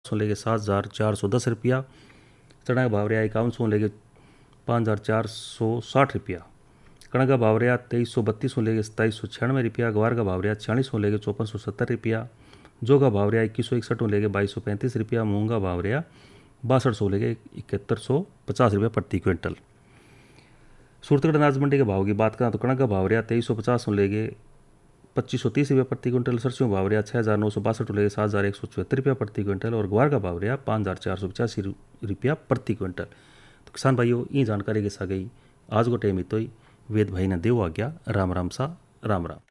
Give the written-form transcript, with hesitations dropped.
सौ लेके 7,410 रुपया। चना का भाव रहा 51 लेके 5,460 रुपया। कणक का भाव रहा 2332 लेके 2796 रुपया। गवार का भाव रहा 46 लेके 5470 रुपया। जौ का भाव रहा 2161 लेके 2235 रुपया। मूंग का भाव रहा 6200 लेके 7150 रुपया प्रति क्विंटल। सूरतगढ़ अनाज मंडी के भाव की बात करें तो कणक का भाव रहा 2350 लेके 2530 रुपया प्रति क्विंटल। सरसों का भाव रहा 6962 लेके 7174 रुपया प्रति क्विंटल। और ग्वार का भाव रहा 5485 रुपया प्रति क्विंटल। तो किसान भाइयों ये जानकारी के साथ गई आज को टाइम तो ही वेद भाई ने देव आ गया। राम राम सा राम राम।